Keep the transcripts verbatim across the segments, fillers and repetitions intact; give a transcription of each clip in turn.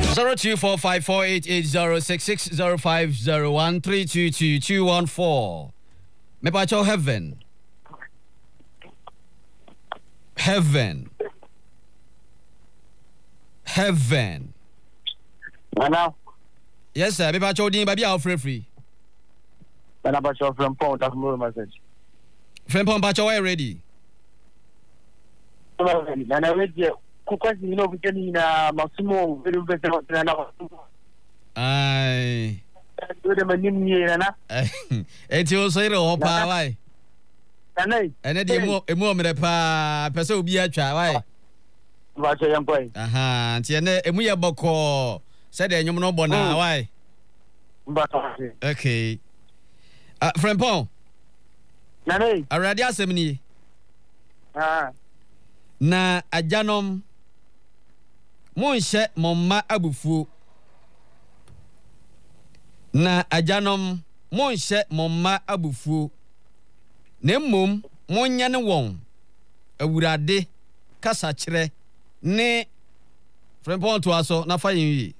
zero two four five four eight eight zero six six zero five zero one three two two two one four. Me pacho heaven. Heaven. Heaven. Nana. Yes, sir. Me pacho din baby free free. Nana pacho from Pong that's more message. Friend Pong pacho are ready. Nana ready. Kukwasi you know we can na maximum very better nana. Ai. Do the manim ni nana. Eti o so ire ho pa wai. Nana. Ene de emu emu omre pa pese obi atwa wai. Pacho yankoi. Aha, nti ene emu ye boko. Say the enyum no bona why? Okay. Uh, friend Paul. Nane. Already asem ni. Ah. Na ajanom monhye momma abufu. Na ajanom monhye momma abufu. Na mmom monnya ne won awurade kasa kire ne friend Paul to aso na fa yin.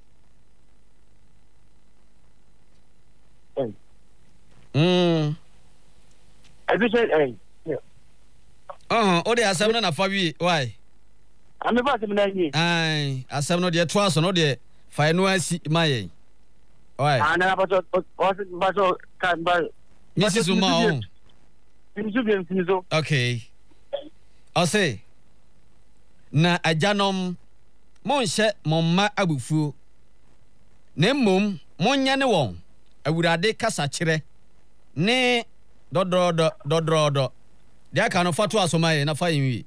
Mm. I be say eh. Uh-huh. O de asem na fa wi why? I'm about to na yi. Ai, asem no de to aso no de fa no asi maye. Why? Ana pacho pacho kan ba. Missus Uma on. Finzu bien finzu. Okay. I say na ajanom monhye momma abufu. Na mmom monnya ne won awurade kasa kire ne dodrodo dodrodo dia ka no fatu asomaye na fa yinwi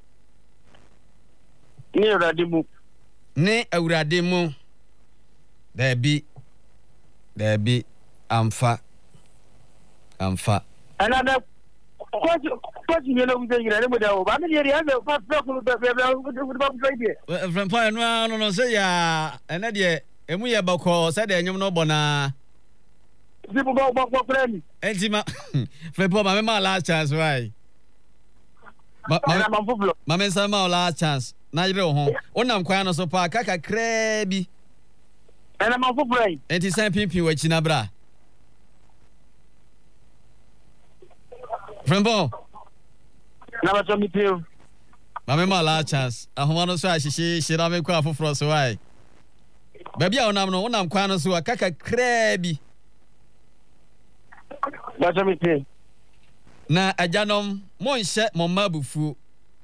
Ni awurade mu ne awurade mu da bi da bi amfa amfa another kwaji kwaji ne na wuce gina ne mu dawo ba mi yeri ya da fa fa ku da ba ba ku sai de from point no no no say ya ene de emu ye bako say de enyum no bona People go back for friend. Entima Fepo ma me ma last chance why? Ma ma ma me say ma last chance. Na yire ho. Onam kwan no so pa kaka kra bi. And I'm for friend. Enti san pimpin wa chi na bra. Frembo. Na ba so mi tell. Ma me ma last chance. Ahoma no so ahihye hira me kwa foforo so why? Baby a onam no onam kwan no so kaka kra bi. Batamite na ajanom monhye momma bufu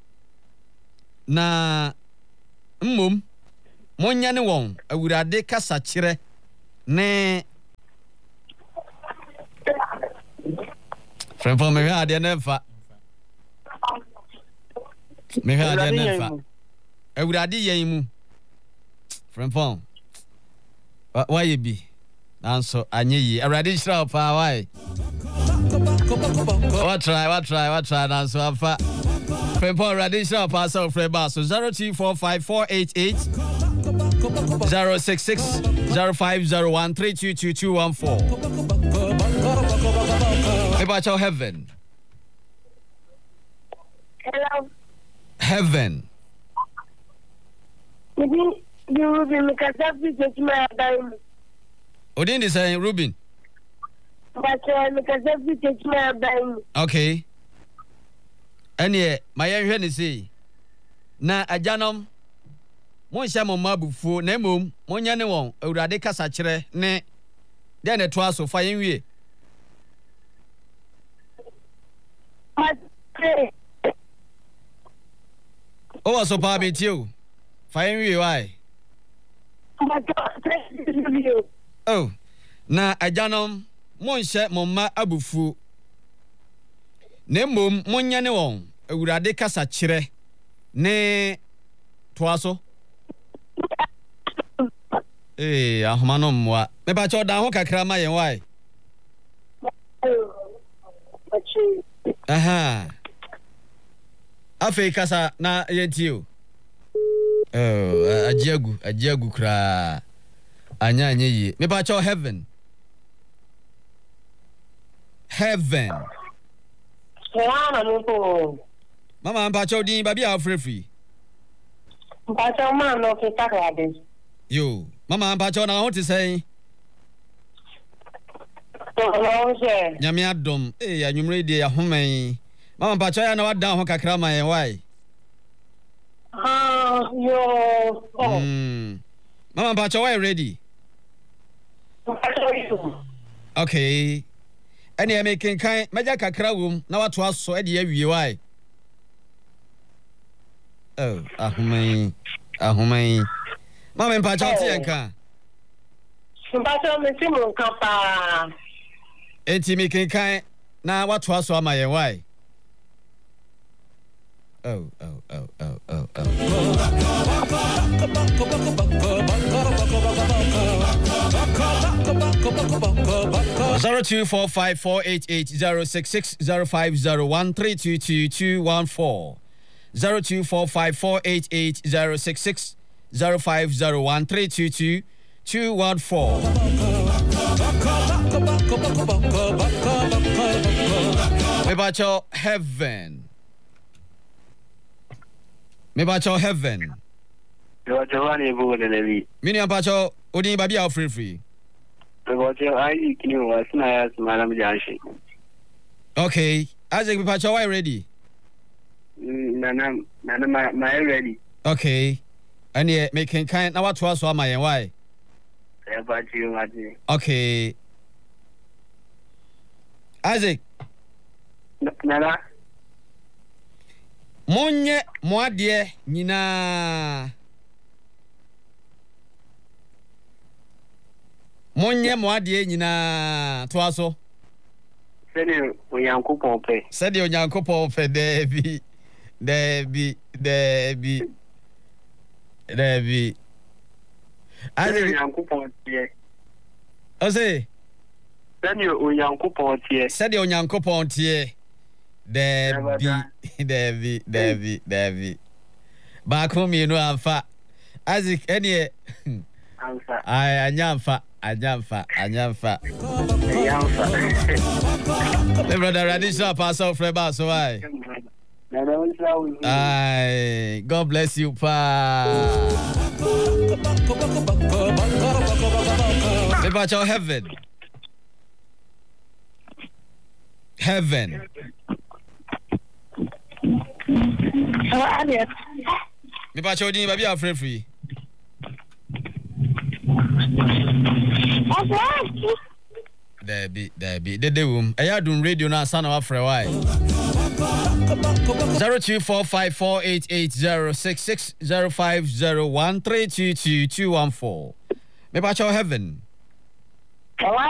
na mmom monnya ne won awurade kasa kire ne Frempo me ha de na fa me ha de na fa awurade yen mu Frempo wa ye bi nanso anye yi awurade hira pa why What try, what try, what try, now so I'm fat. Friend Paul Radisha, pass out Fred Bass. So zero two four five four eight eight zero six six zero five zero one three two two two one four. About your heaven. Hello. Heaven. Maybe you will be Mikasafi Chechma. Odin is saying Rubin. But Mikasafi Chechma. Okay. Any my young is say na ajanom monhye momma bufuo na emom monya ne won awurade kasa kire ne de na to aso fa yenwie o was so pa betio fa yenwie why oh na ajanom monhye momma abufuo na emom monya ne won awurade kasa kire ne to aso eh ahoma no mwa me ba cho da ho kakra ma yen why aha afei kasa na yetio oh ajiagu ajiagu kra anya anya yi me ba cho heaven heaven mama mpa cho din ba bia free free mpa cho ma no ke takade Yo, mama mpacho na ho te say. Oh, sir. Nyame adom. Eh, anwumre die ahoman. Mama mpacho ya na wada ho kakra ma yen why? Ah, yo. Oh. Mm. Mama mpacho why ready? Okay. Any e making kan meja kakra wom na wato aso e de awie why? Oh, ahoman. Ahoman. Mama mpacho te yanka. Mpacho me ti mo kan pa. Enti making kan na wato aso ama yen why? Oh, oh, oh, oh, oh, oh. Zero two four five four eight eight zero six six zero five zero one three two two two one four. Zero two four five four eight eight zero six six zero five zero one three two two two one four. We about your heaven. Me bacho heaven. Yo Giovanni bo de levi. Mini bacho odi babi a free free. Me bacho ai kini was na ya malam janshi. Okay. Isaac me bacho why ready? Nana nana my my ready. Okay. Ani making kind na what was my why? Ya bacho ngati. Okay. Isaac. Nana Monye moadie nyina Monye moadie nyina to aso Sede Onyankopon pe Sede Onyankopon pe debi debi debi debi Sede Onyankopon tie Ose Sede Onyankopon tie Sede Onyankopon tie Debi, Debi, Debi, Debi. Back home, you know, I'm fat. Isaac, any. I, I am fat. I am fat. I am fat. The brother Radisha pass off Reba, so I. Aye, God bless you, pa. About your heaven. Heaven. Me pa chodi baby afre free. Debi, debi, dede wum. Eya dun radio na sana wa frɛ why. zero two four five four eight eight zero six six zero five zero one three two two two one four. Me pa cho heaven.